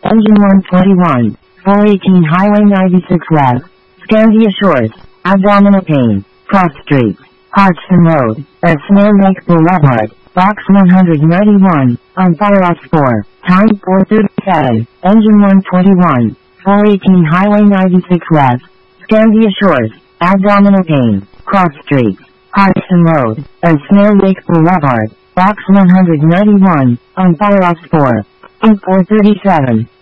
Engine 121, 418 Highway 96 West, Scandia Shores, abdominal pain, cross streets, Hodgson Road, at Snail Lake Boulevard, Box 191, on Firos 4, time 4:37, Engine 121, 418 Highway 96 West, Scandia Shores, abdominal pain, cross streets, Hodgson Road, at Snail Lake Boulevard, Box 191, on Firos 4, 4:37.